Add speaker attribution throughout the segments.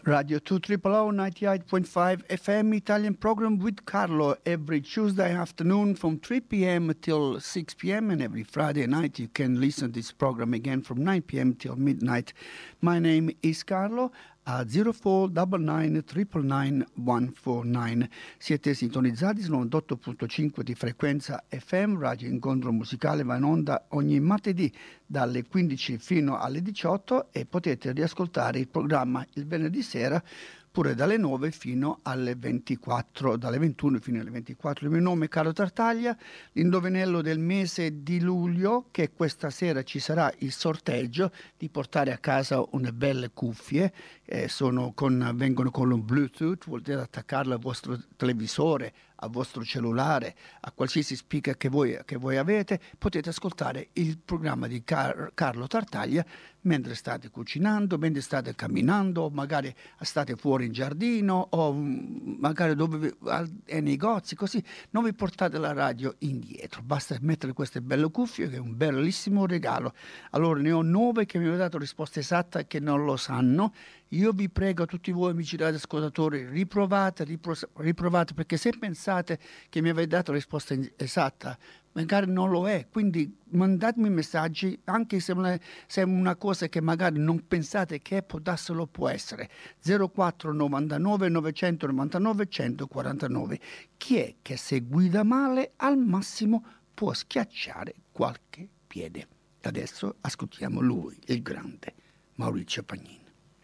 Speaker 1: Radio 2 98.5 FM Italian program with Carlo every Tuesday afternoon from 3 p.m. till 6 p.m. and every Friday night you can listen to this program again from 9 p.m. till midnight. My name is Carlo. A 0499 999 149. Siete sintonizzati su 98.5 di frequenza FM. Radio Incontro Musicale va in onda ogni martedì dalle 15 fino alle 18 e potete riascoltare il programma il venerdì sera pure dalle 9 fino alle 24, dalle 21 fino alle 24. Il mio nome è Carlo Tartaglia, l'indovinello del mese di luglio, che questa sera ci sarà il sorteggio di portare a casa une belle cuffie, vengono con un Bluetooth, volete attaccarle al vostro televisore, al vostro cellulare, a qualsiasi speaker che voi avete, potete ascoltare il programma di Carlo Tartaglia mentre state cucinando, mentre state camminando, magari state fuori in giardino o magari ai negozi, così non vi portate la radio indietro, basta mettere queste belle cuffie che è un bellissimo regalo. Allora ne ho 9 che mi hanno dato risposta esatta e che non lo sanno. Io vi prego, tutti voi amici radioascoltatori, riprovate, perché se pensate che mi avete dato la risposta esatta, magari non lo è, quindi mandatemi messaggi, anche se è una cosa che magari non pensate che può essere. 0499 999 149. Chi è che se guida male al massimo può schiacciare qualche piede? Adesso ascoltiamo lui, il grande Maurizio Pagnini.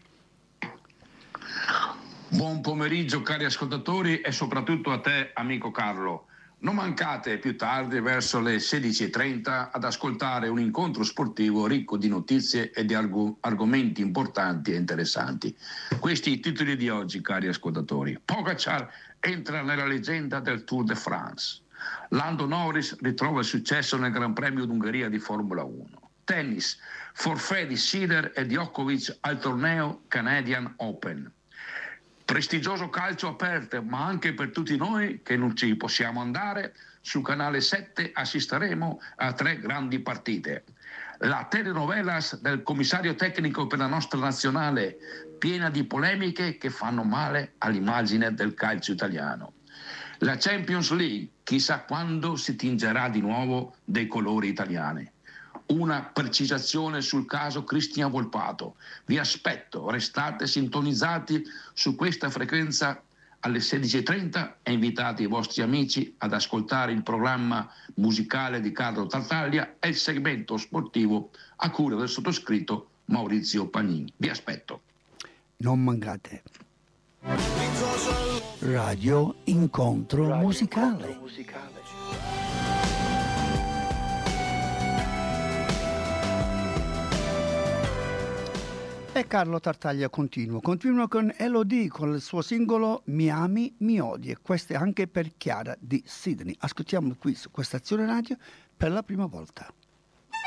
Speaker 2: Buon pomeriggio cari ascoltatori e soprattutto a te amico Carlo. Non mancate più tardi verso le 16:30 ad ascoltare un incontro sportivo ricco di notizie e di argomenti importanti e interessanti. Questi i titoli di oggi cari ascoltatori. Pogacar entra nella leggenda del Tour de France. Lando Norris ritrova il successo nel Gran Premio d'Ungheria di Formula 1. Tennis, forfait di Sinner e Djokovic al torneo Canadian Open. Prestigioso calcio aperto, ma anche per tutti noi che non ci possiamo andare, su Canale 7 assisteremo a 3 grandi partite. La telenovelas del commissario tecnico per la nostra nazionale, piena di polemiche che fanno male all'immagine del calcio italiano. La Champions League, chissà quando si tingerà di nuovo dei colori italiani. Una precisazione sul caso Cristian Volpato. Vi aspetto, restate sintonizzati su questa frequenza alle 16:30 e invitate i vostri amici ad ascoltare il programma musicale di Carlo Tartaglia e il segmento sportivo a cura del sottoscritto Maurizio Pagnini. Vi aspetto.
Speaker 1: Non mancate. Radio Incontro Musicale. E Carlo Tartaglia continua con Elodie con il suo singolo Mi ami, mi odi, e questo è anche per Chiara di Sydney. Ascoltiamo qui su questa stazione radio per la prima volta.